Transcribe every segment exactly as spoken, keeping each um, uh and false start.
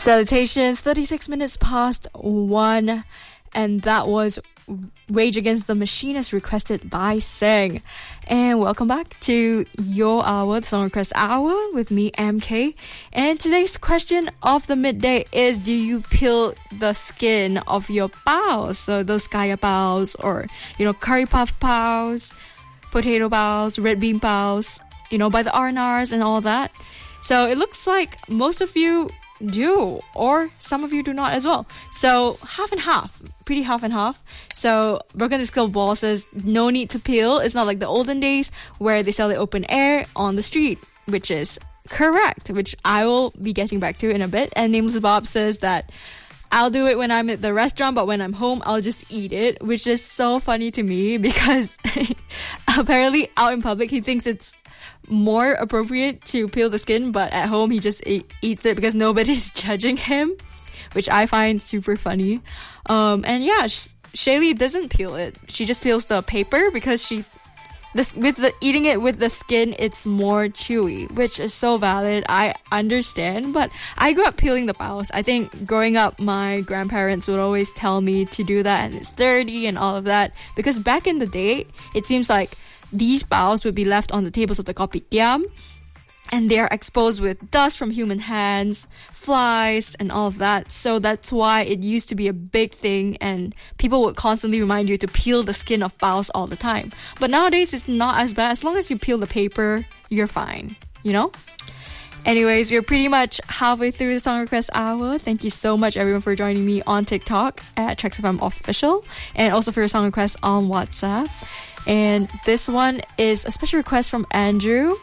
Salutations, thirty-six minutes past one, and that was Rage Against the Machine as requested by Sing. And welcome back to your hour, the Song Request Hour with me, M K. And today's question of the midday is, do you peel the skin of your baos? So those kaya baos, or, you know, curry puff baos, potato baos, red bean baos, you know, by the R and Rs and all that. So it looks like most of you do, or some of you do not as well. So half and half, pretty half and half. So Broken Disco Ball says no need to peel. It's not like the olden days where they sell it open air on the street, which is correct, which I will be getting back to in a bit. And Nameless Bob says that I'll do it when I'm at the restaurant, but when I'm home, I'll just eat it, which is so funny to me because apparently out in public, he thinks it's more appropriate to peel the skin, but at home he just e- eats it because nobody's judging him, which I find super funny. Um, and yeah, Sh- Shaylee doesn't peel it. She just peels the paper because she, this with the eating it with the skin, it's more chewy, which is so valid. I understand, but I grew up peeling the baos. I think growing up, my grandparents would always tell me to do that, and it's dirty and all of that, because back in the day, it seems like these baos would be left on the tables of the kopitiam, and they are exposed with dust from human hands, flies, and all of that. So that's why it used to be a big thing, and people would constantly remind you to peel the skin of baos all the time. But nowadays, it's not as bad. As long as you peel the paper, you're fine, you know? Anyways, we're pretty much halfway through the Song Request Hour. Thank you so much, everyone, for joining me on TikTok at TrexFM Official, and also for your song requests on WhatsApp. And this one is a special request from Andrew.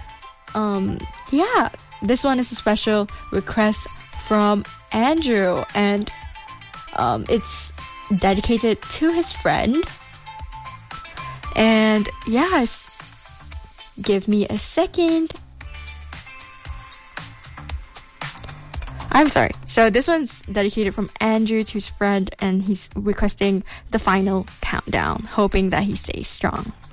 Um, yeah, this one is a special request from Andrew, and um, it's dedicated to his friend. And yeah, give me a second. I'm sorry. So this one's dedicated from Andrew to his friend, and he's requesting the final countdown, hoping that he stays strong.